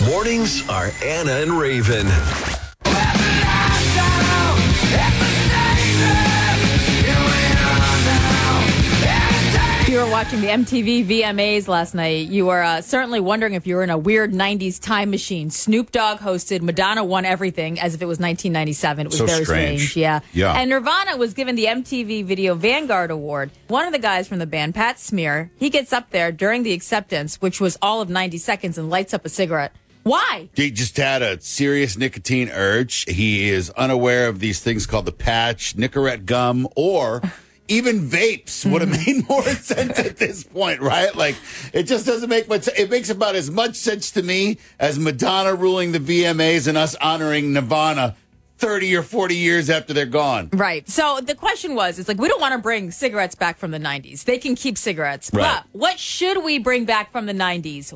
Mornings are Anna and Raven. If you were watching the MTV VMAs last night, you were certainly wondering if you were in a weird 90s time machine. Snoop Dogg hosted, Madonna won everything as if it was 1997. It was So very strange. Yeah. Yeah. And Nirvana was given the MTV Video Vanguard Award. One of the guys from the band, Pat Smear, he gets up there during the acceptance, which was all of 90 seconds, and lights up a cigarette. Why? He just had a serious nicotine urge. He is unaware of these things called the patch, Nicorette gum, or even vapes would have made more sense at this point, right? Like, it just doesn't make much sense. It makes about as much sense to me as Madonna ruling the VMAs and us honoring Nirvana 30 or 40 years after they're gone. Right. So the question was, it's like, we don't want to bring cigarettes back from the 90s. They can keep cigarettes. Right. But what should we bring back from the 90s?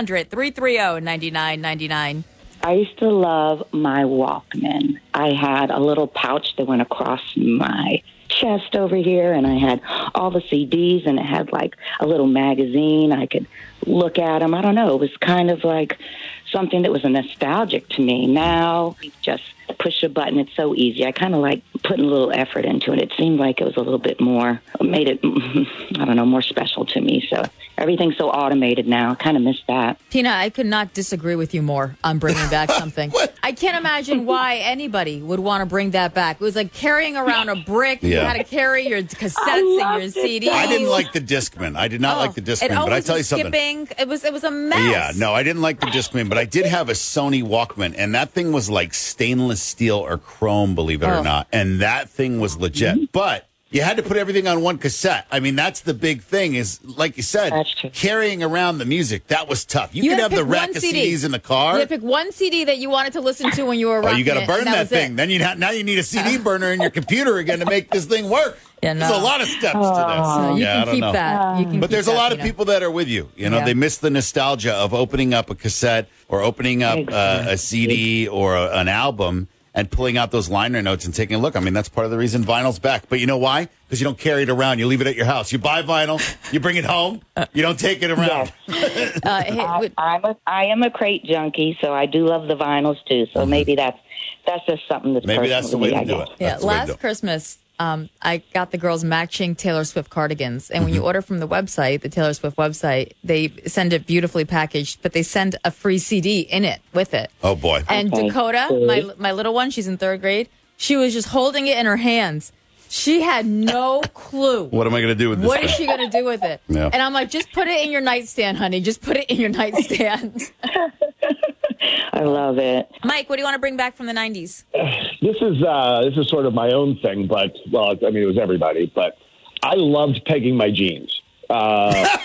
1-800-330-9999. I used to love my Walkman. I had a little pouch that went across my chest over here, and I had all the CDs, and it had like a little magazine. I could look at them. I don't know. It was kind of like something that was nostalgic to me. Now, you just push a button. It's so easy. I kind of like putting a little effort into it. It seemed like it was a little bit more, made it, I don't know, more special to me. So everything's so automated now. I kind of miss that. Tina, I could not disagree with you more on bringing back something. I can't imagine why anybody would want to bring that back. It was like carrying around a brick. You Yeah. had to carry your cassettes and your CDs. I didn't like the Discman. I did not like the Discman, but I tell you something. Skipping. It was a mess. Yeah, no, I didn't like the Discman, but I did have a Sony Walkman, and that thing was like stainless steel or chrome, believe it or not. And that thing was legit. But you had to put everything on one cassette. I mean, that's the big thing is, like you said, That's true. carrying around the music. That was tough. You could had to have the pick rack one of CD. CDs in the car. You had to pick one CD that you wanted to listen to when you were Oh, rocking you got to it, burn and that was thing. it. Then now you need a CD burner in your computer again to make this thing work. Yeah, There's no. a lot of steps to this. So you yeah, I can don't keep know. that. You can But keep there's a that, lot of Tina. people that are with you. You know, Yeah. they miss the nostalgia of opening up a cassette or opening up a CD or an album and pulling out those liner notes and taking a look. I mean, that's part of the reason vinyl's back. But you know why? Because you don't carry it around. You leave it at your house. You buy vinyl, you bring it home, you don't take it around. I am a crate junkie, so I do love the vinyls too. So maybe that's just something that's Maybe that's the way personal to me, do I guess. it. Yeah, That's the way to do last it. Christmas, I got the girls matching Taylor Swift cardigans. And when you order from the website, the Taylor Swift website, they send it beautifully packaged, but they send a free CD in it with it. Oh, boy. And Okay. Dakota, my little one, she's in 3rd grade, she was just holding it in her hands. She had no clue. What am I going to do with this? What thing? is she going to do with it? Yeah. And I'm like, just put it in your nightstand, honey. Just put it in your nightstand. I love it. Mike, what do you want to bring back from the 90s? This is sort of my own thing, but, well, I mean, it was everybody, but I loved pegging my jeans.